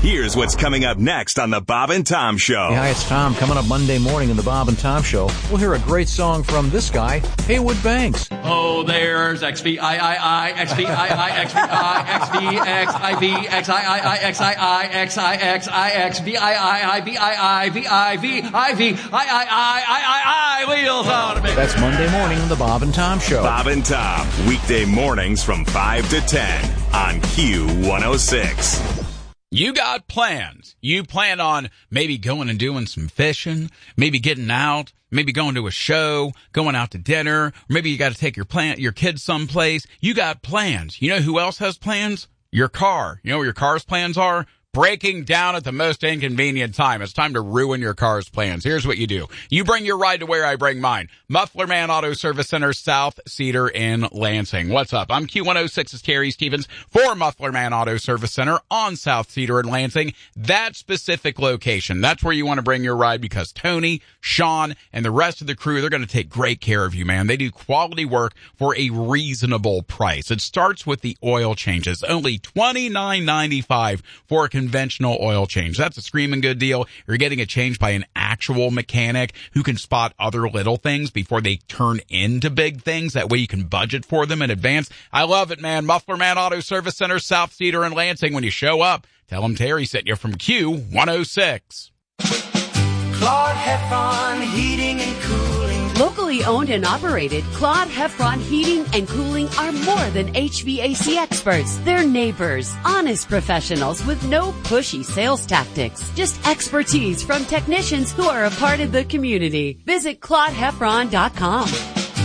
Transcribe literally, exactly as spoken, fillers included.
Here's what's coming up next on the Bob and Tom Show. Hey, hi, it's Tom. Coming up Monday morning in the Bob and Tom Show, we'll hear a great song from this guy, Haywood Banks. Oh, there's X V I I I, X V I I, X V I, X V X I V, X I I I, X I I, X I X I X, V I I I, V I I, V I V, I V, I I I, I I I, wheels on a big. That's Monday morning in the Bob and Tom Show. Bob and Tom, weekday mornings from five to ten on Q one oh six. You got plans. You plan on maybe going and doing some fishing, maybe getting out, maybe going to a show, going out to dinner, or maybe you got to take your plan, your kids someplace. You got plans. You know who else has plans? Your car. You know what your car's plans are? Breaking down at the most inconvenient time. It's time to ruin your car's plans. Here's what you do. You bring your ride to where I bring mine. Muffler Man Auto Service Center, South Cedar in Lansing. What's up? I'm Q one oh six's Terry Stevens for Muffler Man Auto Service Center on South Cedar in Lansing. That specific location. That's where you want to bring your ride because Tony, Sean, and the rest of the crew, they're going to take great care of you, man. They do quality work for a reasonable price. It starts with the oil changes. Only twenty-nine ninety-five for a conventional oil change. That's a screaming good deal. You're getting it changed by an actual mechanic who can spot other little things before they turn into big things. That way you can budget for them in advance. I love it, man. Muffler Man Auto Service Center, South Cedar in Lansing. When you show up, tell them Terry sent you from Q one oh six. Claude Heffron Heating and Cooling. Locally owned and operated, Claude Heffron Heating and Cooling are more than H V A C experts. They're neighbors, honest professionals with no pushy sales tactics. Just expertise from technicians who are a part of the community. Visit Claude Heffron dot com.